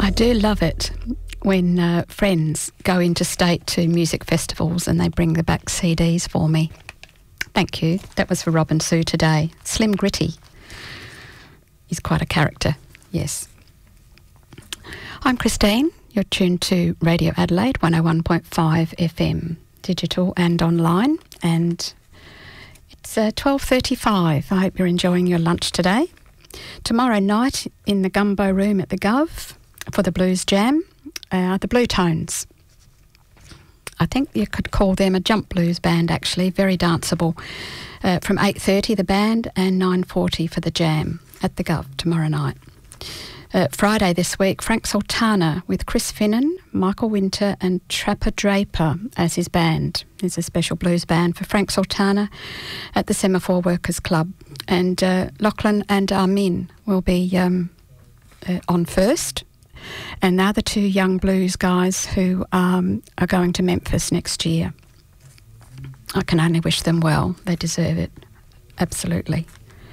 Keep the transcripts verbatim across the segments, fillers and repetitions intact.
I do love it when uh, friends go interstate to music festivals and they bring the back C Ds for me. Thank you. That was for Robin Sue today. Slim Gritty. He's quite a character, yes. I'm Christine. You're tuned to Radio Adelaide one oh one point five F M, digital and online, and it's uh, twelve thirty-five. I hope you're enjoying your lunch today. Tomorrow night in the Gumbo Room at the Gov for the Blues Jam, uh, the Blue Tones. I think you could call them a jump blues band, actually, very danceable. Uh, from eight thirty the band and nine forty for the jam at the Gov tomorrow night. Uh, Friday this week, Frank Sultana with Chris Finnan, Michael Winter and Trapper Draper as his band. There's a special blues band for Frank Sultana at the Semaphore Workers Club. And uh, Lachlan and Armin will be um, uh, on first. And they're the two young blues guys who um, are going to Memphis next year. I can only wish them well. They deserve it. Absolutely.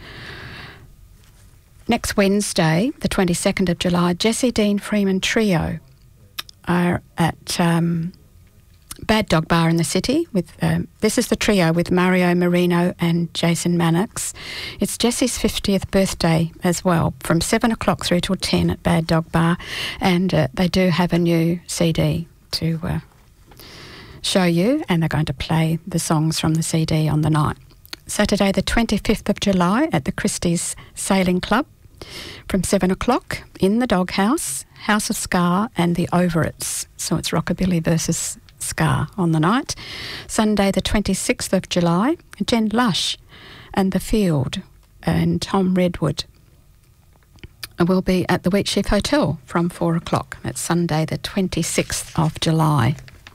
Next Wednesday, the twenty-second of July, Jessie Dean Freeman Trio are at um, Bad Dog Bar in the city. With um, this is the trio with Mario Marino and Jason Mannix. It's Jessie's fiftieth birthday as well, from seven o'clock through till ten at Bad Dog Bar. And uh, they do have a new C D to uh, show you, and they're going to play the songs from the C D on the night. Saturday the twenty-fifth of July at the Christie's Sailing Club, from seven o'clock in the Doghouse, House of Ska and the Overits. So it's rockabilly versus ska on the night. Sunday the twenty-sixth of July, Jen Lush and The Field and Tom Redwood will be at the Wheatsheaf Hotel from four o'clock. That's Sunday the twenty-sixth of July.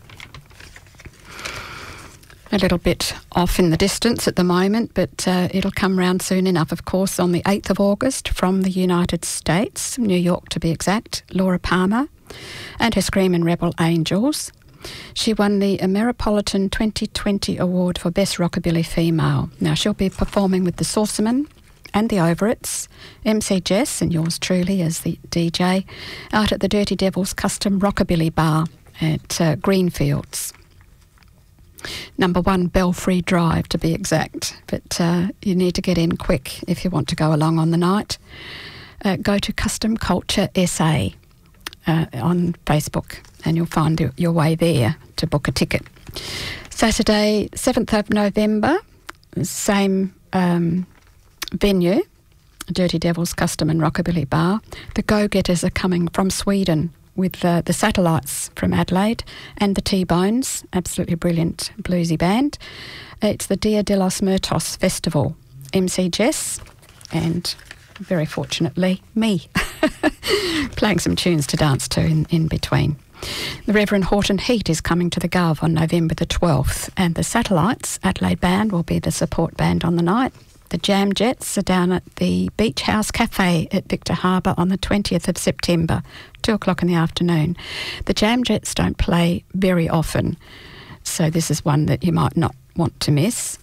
A little bit off in the distance at the moment, but uh, it'll come round soon enough, of course, on the eighth of August from the United States, New York to be exact, Laura Palmer and her Screamin' Rebel Angels. She won the Ameripolitan twenty twenty Award for Best Rockabilly Female. Now, she'll be performing with the Saucermen and the Overits, M C Jess and yours truly as the D J, out at the Dirty Devil's Custom Rockabilly Bar at uh, Greenfields. Number one Belfry Drive to be exact, but uh, you need to get in quick if you want to go along on the night. Uh, go to Custom Culture S A uh, on Facebook and you'll find your way there to book a ticket. Saturday seventh of November, same um, venue, Dirty Devil's Custom and Rockabilly Bar. The Go-Getters are coming from Sweden with uh, the Satellites from Adelaide and the T-Bones, absolutely brilliant bluesy band. It's the Dia de los Muertos Festival. M C Jess and, very fortunately, me, playing some tunes to dance to in, in between. The Reverend Horton Heat is coming to the Gov on November the twelfth, and the Satellites, Adelaide Band, will be the support band on the night. The Jam Jets are down at the Beach House Cafe at Victor Harbour on the twentieth of September, two o'clock in the afternoon. The Jam Jets don't play very often, so this is one that you might not want to miss.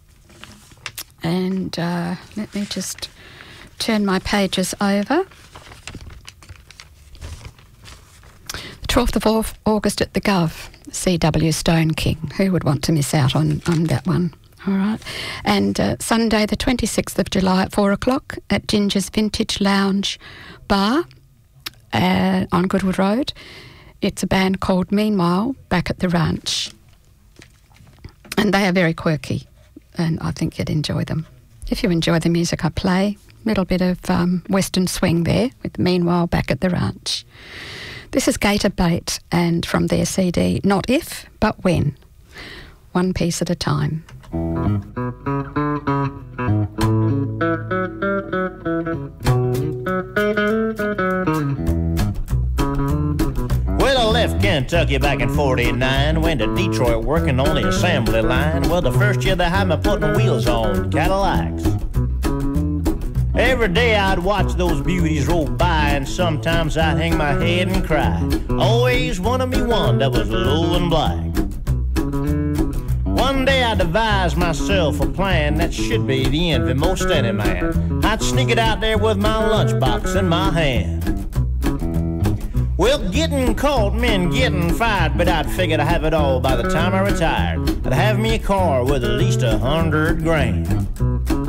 And uh, let me just turn my pages over. The twelfth of August at the Gov, C W Stone King. Who would want to miss out on, on that one? All right. And uh, Sunday the twenty-sixth of July at four o'clock at Ginger's Vintage Lounge Bar uh, on Goodwood Road. It's a band called Meanwhile back at the ranch. And they are very quirky and I think you'd enjoy them. If you enjoy the music I play, a little bit of um, Western swing there with Meanwhile back at the ranch. This is Gator Bait and from their C D, Not If, But When. One piece at a time. Well, I left Kentucky back in forty-nine, went to Detroit working on the assembly line. Well, the first year they had me putting wheels on Cadillacs. Every day I'd watch those beauties roll by, and sometimes I'd hang my head and cry. Always wanted me one that was low and black. One day I devised myself a plan that should be the envy most any man. I'd sneak it out there with my lunchbox in my hand. Well, getting caught meant getting fired, but I'd figured I'd have it all by the time I retired. I'd have me a car with at least a hundred grand.